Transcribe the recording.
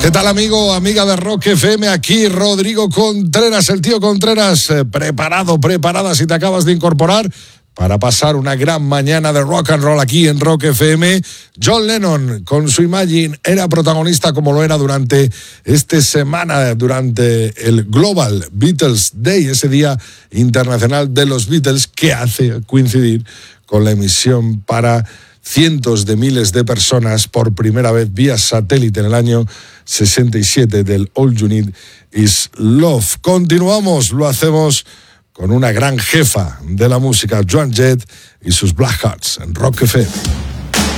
¿Qué tal, amigo, amiga de Rock FM? Aquí Rodrigo Contreras, el tío Contreras, preparada si te acabas de incorporar para pasar una gran mañana de rock and roll aquí en Rock FM. John Lennon, con su Imagine, era protagonista como lo era durante esta semana, durante el Global Beatles Day, ese día internacional de los Beatles, que hace coincidir con la emisión para cientos de miles de personas por primera vez vía satélite en el año 67 del All You Need Is Love. Continuamos, lo hacemos con una gran jefa de la música, Joan Jett, y sus Black Hearts en Rock FM.